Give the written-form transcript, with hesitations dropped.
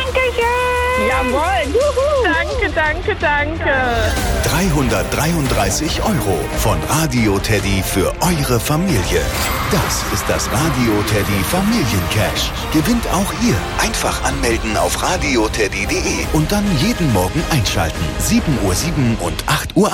Dankeschön. Jawohl. Juhu. Danke. 333 € von Radio Teddy für eure Familie. Das ist das Radio Teddy Familiencash. Gewinnt auch ihr. Einfach anmelden auf radioteddy.de und dann jeden Morgen einschalten. 7:07 und 8:00.